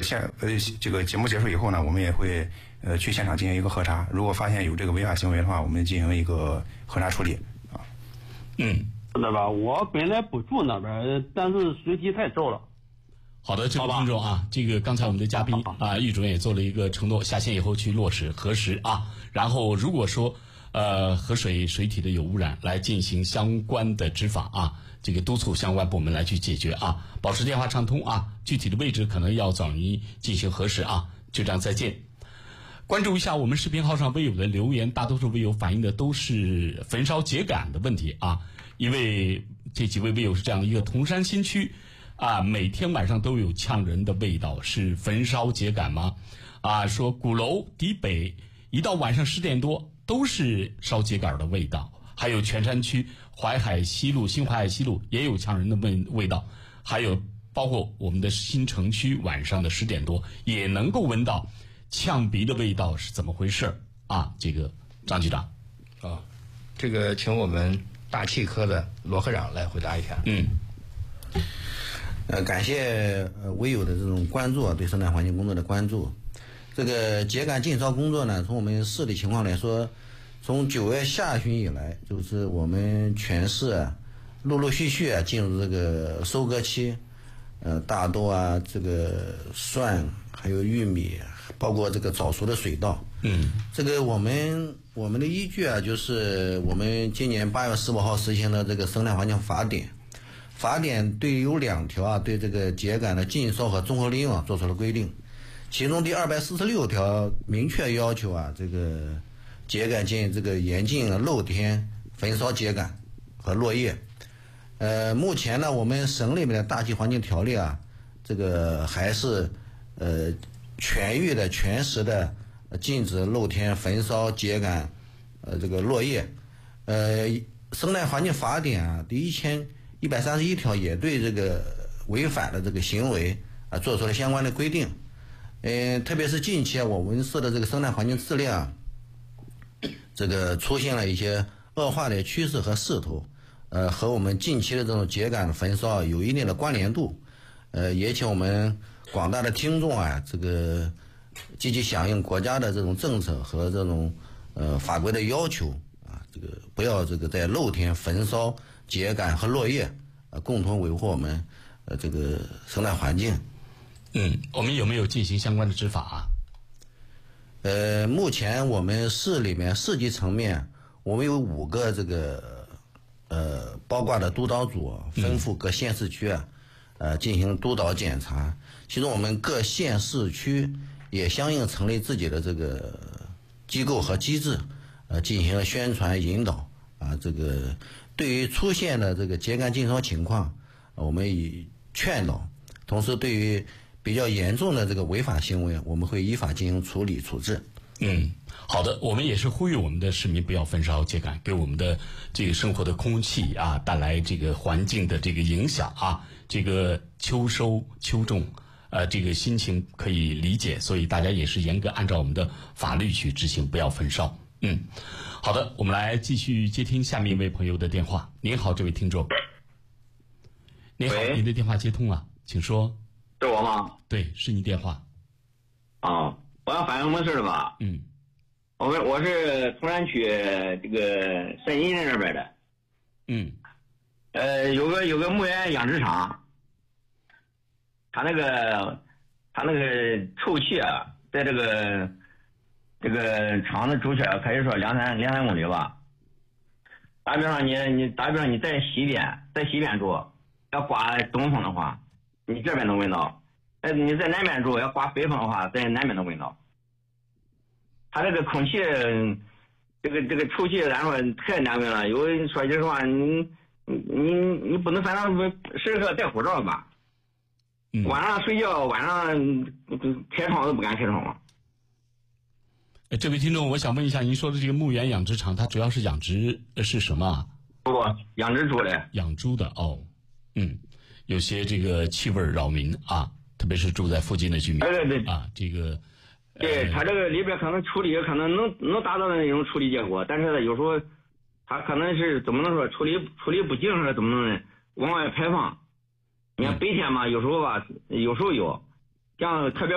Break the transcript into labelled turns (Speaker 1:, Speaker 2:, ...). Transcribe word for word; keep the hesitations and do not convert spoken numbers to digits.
Speaker 1: 现呃这个节目结束以后呢，我们也会呃去现场进行一个核查，如果发现有这个违法行为的话，我们进行一个核查处理啊。
Speaker 2: 嗯，
Speaker 3: 那吧，我本来不住那边，但是水体太糟了。
Speaker 2: 好的，这位听众啊，这个刚才我们的嘉宾啊，易主任也做了一个承诺，下线以后去落实核实啊，然后如果说呃河水水体的有污染，来进行相关的执法啊，这个督促相关部门来去解决啊，保持电话畅通啊，具体的位置可能要找您进行核实啊，就这样再见。关注一下我们视频号上微友的留言，大多数微友反映的都是焚烧秸秆的问题啊，因为这几位微友是这样的一个铜山新区啊，每天晚上都有呛人的味道，是焚烧秸秆吗？啊，说鼓楼迪北一到晚上十点多都是烧秸秆的味道，还有全山区淮海西路、新淮海西路也有呛人的味味道，还有包括我们的新城区晚上的十点多也能够闻到呛鼻的味道，是怎么回事啊？这个张局长
Speaker 4: 啊，这个请我们大气科的罗科长来回答一下。
Speaker 2: 嗯。
Speaker 5: 呃，感谢呃微友的这种关注啊，对生态环境工作的关注。这个秸秆禁烧工作呢，从我们市的情况来说，从九月下旬以来，就是我们全市啊，陆陆续续啊进入这个收割期，呃，大豆啊，这个蒜，还有玉米，包括这个早熟的水稻。
Speaker 2: 嗯，
Speaker 5: 这个我们我们的依据啊，就是我们今年八月十五号实行的这个生态环境法典。法典对有两条啊，对这个秸秆的禁烧和综合利用啊做出了规定，其中第二百四十六条明确要求啊，这个秸秆禁这个严禁露天焚烧秸秆和落叶。呃，目前呢，我们省里面的大气环境条例啊，这个还是呃全域的全时的禁止露天焚烧秸秆，呃这个落叶。呃，生态环境法典啊，第一千一百三十一条也对这个违反的这个行为啊做出了相关的规定。呃，特别是近期啊，我们市的这个生态环境质量，这个出现了一些恶化的趋势和势头，呃，和我们近期的这种秸秆焚烧有一定的关联度。呃，也请我们广大的听众啊，这个积极响应国家的这种政策和这种呃法规的要求啊，这个不要这个在露天焚烧秸秆和落叶，呃，共同维护我们呃这个生态环境。
Speaker 2: 嗯，我们有没有进行相关的执法啊？
Speaker 5: 呃，目前我们市里面市级层面，我们有五个这个呃包挂的督导组，吩咐各县市区啊，呃进行督导检查。其中我们各县市区也相应成立自己的这个机构和机制，呃进行了宣传引导啊。这个对于出现的这个秸秆禁烧情况，我们以劝导，同时对于比较严重的这个违法行为，我们会依法进行处理处置。
Speaker 2: 嗯，好的，我们也是呼吁我们的市民不要焚烧秸秆，给我们的这个生活的空气啊带来这个环境的这个影响啊。这个秋收秋种，呃，这个心情可以理解，所以大家也是严格按照我们的法律去执行，不要焚烧。嗯，好的，我们来继续接听下面一位朋友的电话。您好，这位听众。您好，您的电话接通了，请说。
Speaker 6: 是我吗？
Speaker 2: 对，是你电话。
Speaker 6: 啊，我要反映什么事儿吧？
Speaker 2: 嗯，
Speaker 6: 我们我是铜山区这个沈阴那边的。
Speaker 2: 嗯，
Speaker 6: 呃，有个有个牧原养殖场，他那个他那个臭气啊，在这个这个厂子出去可以说两三两三公里吧。打比方你你打比方你在西边在西边住，要刮东风的话，你这边能闻到；哎，你在南边住，要刮北风的话，在南边能闻到。它这个空气，这个这个臭气，咱说太难闻了。有说句实话，你你你不能反正时刻戴口罩吧？
Speaker 2: 嗯、
Speaker 6: 晚上睡觉，晚上开窗都不敢开窗了。
Speaker 2: 这位听众，我想问一下，您说的这个牧原养殖场，它主要是养殖是什么啊？
Speaker 6: 不，养殖猪的。
Speaker 2: 养猪的哦，嗯，有些这个气味扰民啊，特别是住在附近的居民。
Speaker 6: 对对对
Speaker 2: 啊，这个。
Speaker 6: 对，
Speaker 2: 呃、
Speaker 6: 它这个里边可能处理可能能能达到的那种处理结果，但是呢，有时候它可能是怎么能说处理处理不净是怎么能呢？往外排放。你看白天嘛，有时候吧，有时候有，像特别。